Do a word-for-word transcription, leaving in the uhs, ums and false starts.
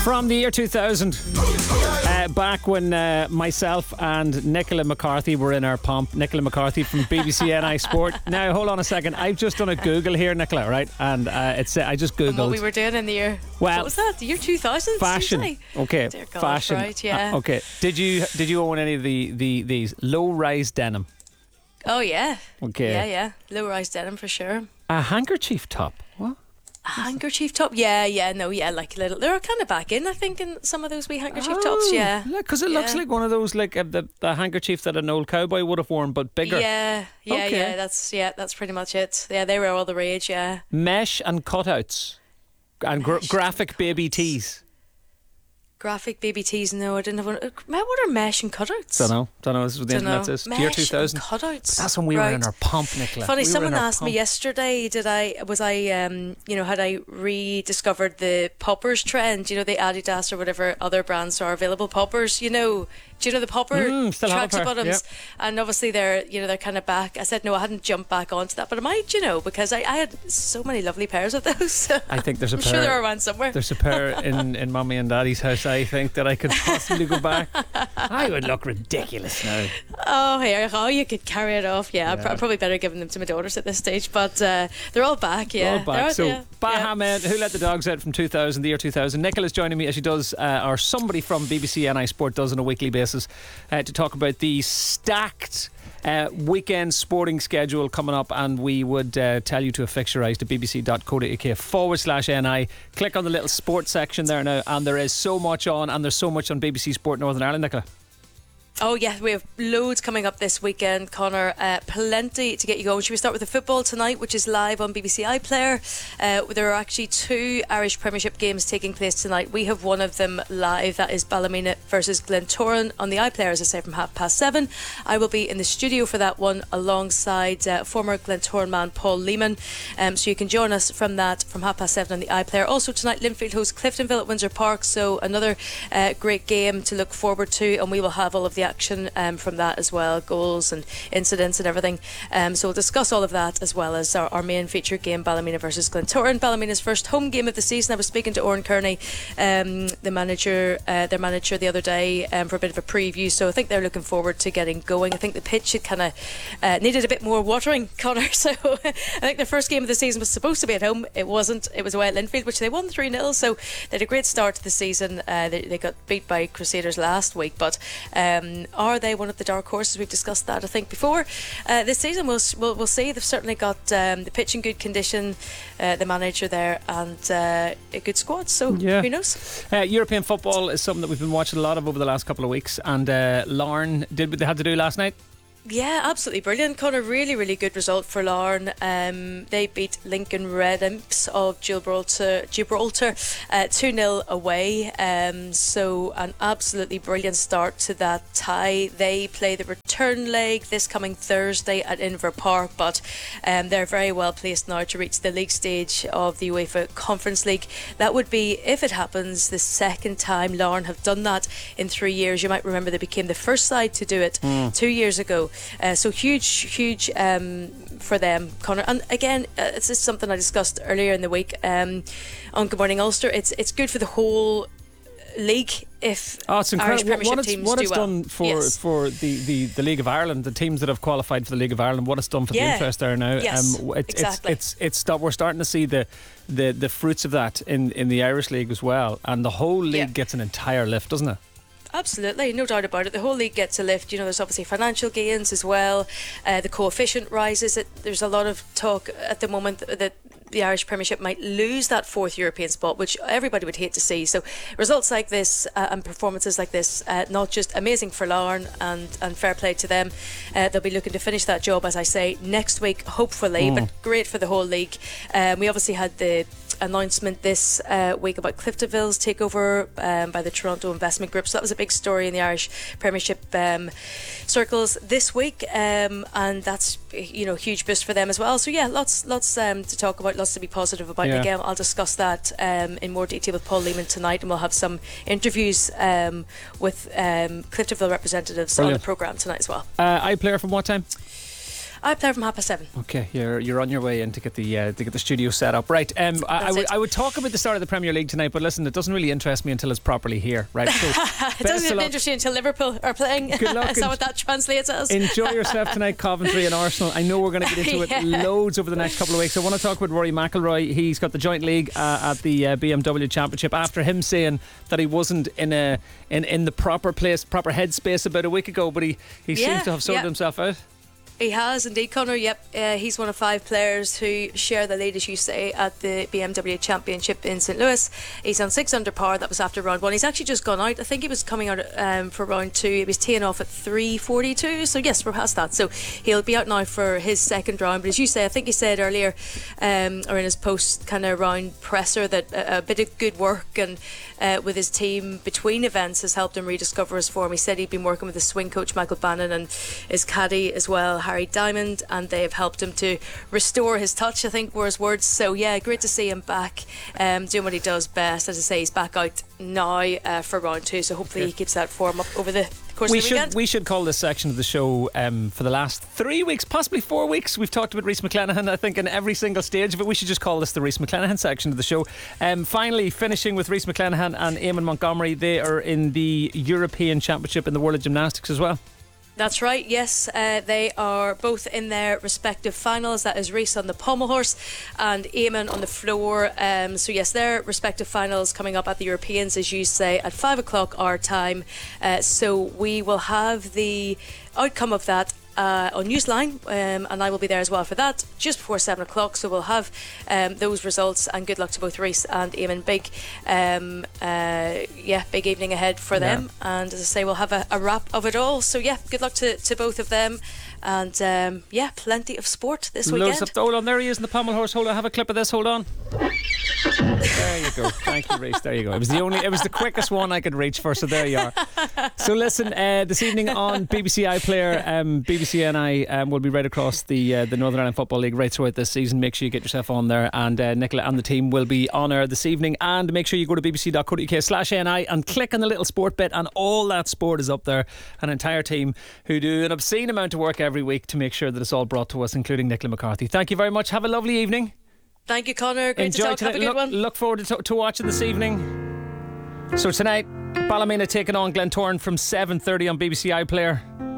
From the year two thousand, uh, back when uh, myself and Nicola McCarthy were in our pomp. Nicola McCarthy from B B C N I Sport. Now, hold on a second. I've just done a Google here, Nicola, right? And uh, it's uh, I just Googled. And what we were doing in the year. Well, what was that? The year two thousand? Fashion. Okay, Dear God, fashion. right, yeah. Uh, okay. Did you did you own any of the, the these low-rise denim? Oh, yeah. Okay. Yeah, yeah. Low-rise denim for sure. A handkerchief top. What? A handkerchief top? Yeah, yeah, no, yeah, like a little. They're kind of back in, I think, in some of those wee handkerchief tops, yeah. Because it yeah. looks like one of those, like uh, the, the handkerchief that an old cowboy would have worn, but bigger. Yeah, yeah, Okay. yeah, that's, yeah, that's pretty much it. Yeah, they were all the rage, yeah. Mesh and cutouts. And gra- Mesh graphic and baby cutouts. tees. Graphic baby tees, no, I didn't have one. Uh, What are mesh and cutouts? Don't know. Don't know. This is what the Dunno. internet says. Mesh Year two thousand. and cutouts. That's when we were Right. in our pomp, Nicola. Funny, We were someone in our asked me pomp. yesterday, did I, was I, um, you know, had I rediscovered the poppers trend? You know, the Adidas or whatever other brands are available poppers, you know. Do you know the popper Mm, still have a pair, tracksuit bottoms? yep. And obviously they're, you know, they're kind of back. I said, no, I hadn't jumped back onto that, but I might, you know, because I, I had so many lovely pairs of those. I think there's a I'm pair. sure they're around somewhere. There's a pair in, in Mummy and Daddy's house, I think, that I could possibly go back. I would look ridiculous now. Oh, here, oh, you could carry it off. Yeah, Yeah. I'm probably better giving them to my daughters at this stage, but uh, they're all back, yeah. All They're back. out So, there, yeah. Bahamed, Who Let the Dogs Out from two thousand, the year two thousand. Nicola's joining me as she does, uh, or somebody from B B C N I Sport does on a weekly basis, uh, to talk about the stacked uh, weekend sporting schedule coming up. And we would uh, tell you to affixurise to bbc.co.uk forward slash NI. Click on the little sports section there now, and there is so much on, and there's so much on B B C Sport Northern Ireland, Nicola. Oh yeah, we have loads coming up this weekend, Connor. Uh, plenty to get you going. Should we start with the football tonight, which is live on B B C iPlayer? Uh, there are actually two Irish Premiership games taking place tonight. We have one of them live. That is Ballymena versus Glentoran on the iPlayer, as I say, from half past seven. I will be in the studio for that one alongside uh, former Glentoran man Paul Lehman. Um, so you can join us from that from half past seven on the iPlayer. Also tonight, Linfield hosts Cliftonville at Windsor Park. So another uh, great game to look forward to, and we will have all of the action um, from that as well, goals and incidents and everything. Um, so we'll discuss all of that, as well as our, our main feature game, Ballymena versus Glentoran. Ballymena's first home game of the season. I was speaking to Oran Kearney, um, the manager, uh, their manager the other day, um, for a bit of a preview. So I think they're looking forward to getting going. I think the pitch had kind of uh, needed a bit more watering, Connor. So I think their first game of the season was supposed to be at home. It wasn't. It was away at Linfield, which they won three nil. So they had a great start to the season. Uh, they, they got beat by Crusaders last week, but um, are they one of the dark horses? We've discussed that, I think, before. Uh, this season, we'll, we'll we'll see. They've certainly got um, the pitch in good condition, uh, the manager there, and uh, a good squad. So Yeah. who knows? Uh, European football is something that we've been watching a lot of over the last couple of weeks, and uh, Larne did what they had to do last night. Yeah, absolutely brilliant, Connor. Really, really good result for Larne. Um, they beat Lincoln Red Imps of Gibraltar, Gibraltar uh, two nil away. Um, so an absolutely brilliant start to that tie. They play the return leg this coming Thursday at Inver Park, but um, they're very well placed now to reach the league stage of the UEFA Conference League. That would be, if it happens, the second time Larne have done that in three years. You might remember they became the first side to do it mm. two years ago. Uh, so huge, huge um, for them, Connor. And again, uh, it's just something I discussed earlier in the week um, on Good Morning Ulster. It's it's good for the whole league if oh, it's Irish incredible. Premiership What it's, teams what it's do well. done for Yes. for the, the, the League of Ireland, the teams that have qualified for the League of Ireland, what it's done for Yeah. the interest there now. Yes, um, it, exactly. It's, it's, it's start, we're starting to see the, the, the fruits of that in, in the Irish League as well, and the whole league Yeah. gets an entire lift, doesn't it? Absolutely, no doubt about it. The whole league gets a lift. You know, there's obviously financial gains as well. Uh, the coefficient rises. It, there's a lot of talk at the moment that the Irish Premiership might lose that fourth European spot, which everybody would hate to see. So results like this uh, and performances like this, uh, not just amazing for Larne, and, and fair play to them. Uh, they'll be looking to finish that job, as I say, next week, hopefully, mm. but great for the whole league. Um, we obviously had the announcement this uh, week about Cliftonville's takeover um, by the Toronto Investment Group. So that was a big story in the Irish Premiership um, circles this week, um, and that's, you know, huge boost for them as well. So yeah, lots lots um, to talk about, lots to be positive about. Yeah. And again, I'll discuss that um, in more detail with Paul Lehman tonight, and we'll have some interviews um, with um, Cliftonville representatives Brilliant. on the programme tonight as well. Uh, iPlayer from what time? I play from half past seven. Okay, you're you're on your way in to get the uh, to get the studio set up, right? Um, I, I, w- I would talk about the start of the Premier League tonight, but listen, it doesn't really interest me until it's properly here, right? So it doesn't interest you until Liverpool are playing. Good luck. Is that what that translates as? Enjoy yourself tonight, Coventry and Arsenal. I know we're going to get into yeah. it loads over the next couple of weeks. I want to talk about Rory McIlroy. He's got the joint league uh, at the uh, B M W Championship after him saying that he wasn't in a in, in the proper place, proper headspace about a week ago, but he, he yeah, seems to have sorted yeah. himself out. He has indeed, Conor. Yep, uh, he's one of five players who share the lead, as you say, at the B M W Championship in Saint Louis. He's on six under par. That was after round one. He's actually just gone out. I think he was coming out um, for round two. He was teeing off at three forty-two. So yes, we're past that. So he'll be out now for his second round. But as you say, I think he said earlier, um, or in his post kind of round presser, that a, a bit of good work and uh, with his team between events has helped him rediscover his form. He said he'd been working with his swing coach Michael Bannon and his caddy as well, Harry Diamond, and they have helped him to restore his touch, I think were his words. So yeah, great to see him back um, doing what he does best. As I say, he's back out now uh, for round two, so hopefully okay. he keeps that form up over the course we of the should, weekend. We should call this section of the show um, for the last three weeks, possibly four weeks. We've talked about Rhys McClenaghan, I think, in every single stage of it. We should just call this the Rhys McClenaghan section of the show. Um, finally, finishing with Rhys McClenaghan and Eamon Montgomery. They are in the European Championship in the World of Gymnastics as well. That's right, yes. Uh, they are both in their respective finals. That is Rhys on the pommel horse and Eamon on the floor. Um, so, yes, their respective finals coming up at the Europeans, as you say, at five o'clock our time. Uh, so we will have the outcome of that Uh, on Newsline, um, and I will be there as well for that just before seven o'clock. So we'll have um, those results, and good luck to both Rhys and Eamon. Big, um, uh, yeah, big evening ahead for yeah. them. And as I say, we'll have a, a wrap of it all. So yeah, good luck to, to both of them, and um, yeah, plenty of sport this Loads weekend. of, hold on, there he is in the pommel horse. Hold on, have a clip of this. Hold on. There you go. Thank you, Rhys. There you go. It was the only, it was the quickest one I could reach for. So there you are. So listen, uh, this evening on B B C iPlayer, um, B B C N I um, will be right across the uh, the Northern Ireland Football League right throughout this season. Make sure you get yourself on there, and uh, Nicola and the team will be on air this evening. And make sure you go to bbc.co.uk slash NI and click on the little sport bit, and all that sport is up there. An entire team who do an obscene amount of work every week to make sure that it's all brought to us, including Nicola McCarthy. Thank you very much. Have a lovely evening. Thank you, Conor. Great Enjoy to talk. tonight. Have a good look, one. Look forward to, to watching this evening. So tonight, Ballymena taking on Glentoran from seven thirty on B B C iPlayer.